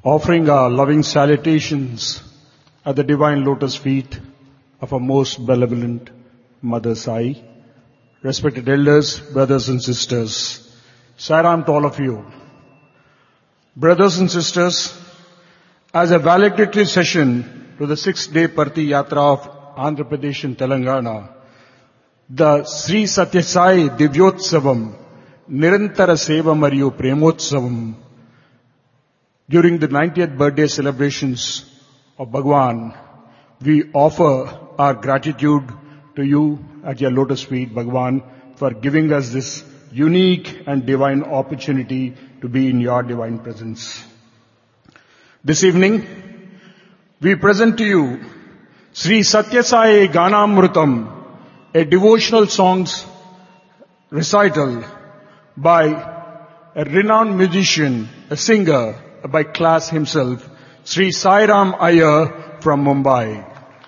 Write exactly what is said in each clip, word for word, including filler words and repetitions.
offering our loving salutations at the divine lotus feet of our most benevolent Mother Sai. Respected elders, brothers and sisters, Sai Ram to all of you. Brothers and sisters, as a valedictory session to the six-day Parthi Yatra of Andhra Pradesh and Telangana, the Sri Satya Sai Divyotsavam, Nirantara Seva Mariyu Premotsavam, during the ninetieth birthday celebrations of Bhagwan, we offer our gratitude to you at your lotus feet, Bhagwan, for giving us this unique and divine opportunity to be in your divine presence. This evening, we present to you Sri Satya Sai Ganamrutam, a devotional songs recital by a renowned musician, a singer by class himself, Sri Sai Ram Iyer from Mumbai.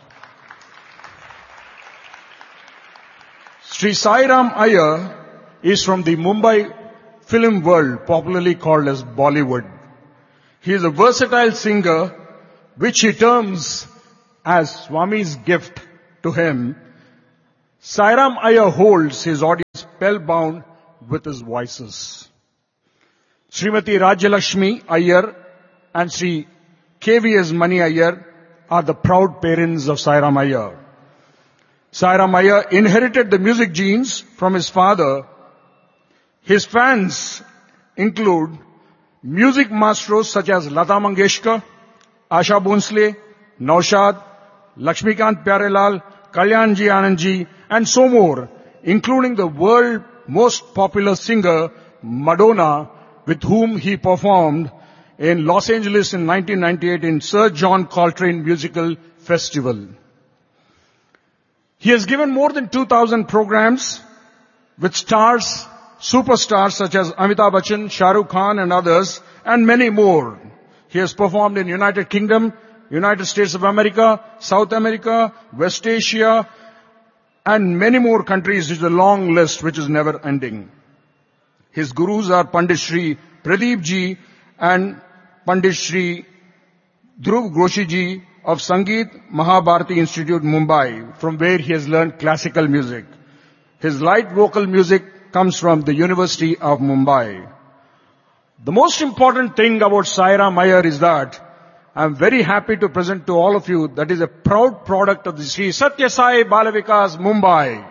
Sri Sai Ram Iyer is from the Mumbai film world, popularly called as Bollywood. He is a versatile singer, which he terms as Swami's gift to him. Sai Ram Iyer holds his audience spellbound with his voices. Srimati Rajalakshmi Iyer and Sri K V S Mani Iyer are the proud parents of Sai Ram Iyer. Sai Ram Iyer inherited the music genes from his father. His fans include music maestros such as Lata Mangeshkar, Asha Bhonsle, Naushad, Lakshmikant Pyarelal, Kalyanji Anandji, and so more, including the world most popular singer Madonna, with whom he performed in Los Angeles in nineteen ninety-eight in Sir John Coltrane Musical Festival. He has given more than two thousand programs with stars, superstars such as Amitabh Bachchan, Shah Rukh Khan and others, and many more. He has performed in United Kingdom, United States of America, South America, West Asia, and many more countries. It's a long list which is never ending. His gurus are Pandit Shri Pradeep Ji and Pandit Shri Dhruv Ghoshi Ji of Sangeet Mahabharati Institute, Mumbai, from where he has learned classical music. His light vocal music comes from the University of Mumbai. The most important thing about Sai Ram Iyer is that I'm very happy to present to all of you that is a proud product of the Sri Satya Sai Bala Vikas, Mumbai.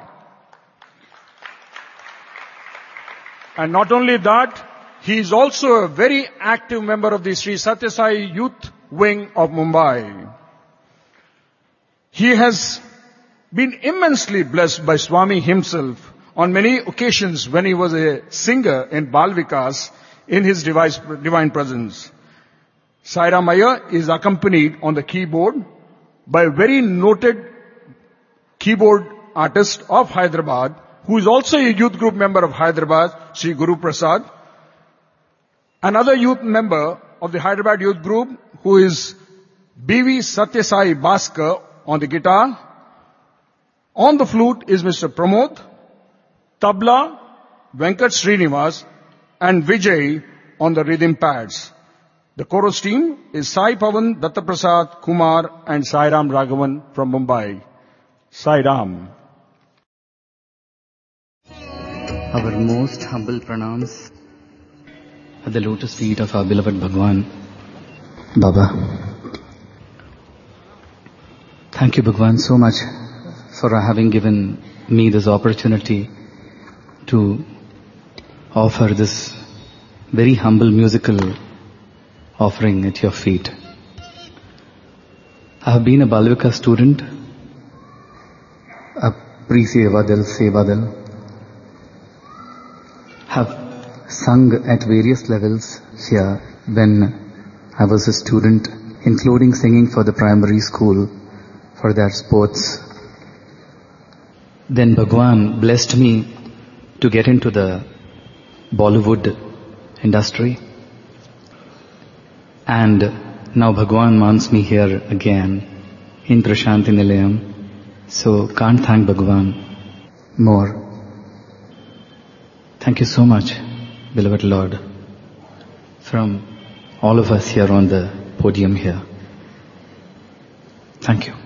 And not only that, he is also a very active member of the Sri Satya Sai Youth Wing of Mumbai. He has been immensely blessed by Swami himself on many occasions when he was a singer in Bal Vikas in his divine presence. Sai Ram Iyer is accompanied on the keyboard by a very noted keyboard artist of Hyderabad, who is also a youth group member of Hyderabad, Sri Guru Prasad. Another youth member of the Hyderabad youth group, who is B V Satya Sai Bhaskar on the guitar. On the flute is Mister Pramod, tabla, Venkat Srinivas, and Vijay on the rhythm pads. The chorus team is Sai Pavan, Dattaprasad, Kumar, and Sai Ram Raghavan from Mumbai. Sai Ram. Our most humble pranams at the lotus feet of our beloved Bhagwan. Baba. Thank you, Bhagwan, so much for having given me this opportunity to offer this very humble musical offering at your feet. I have been a Bal Vikas student, a pre-Sevadal, Sevadal, have sung at various levels here when I was a student, including singing for the primary school for their sports. Then Bhagwan blessed me to get into the Bollywood industry. And now Bhagwan wants me here again in Prashanti Nilayam. So can't thank Bhagwan more. Thank you so much, beloved Lord. From all of us here on the podium here. Thank you.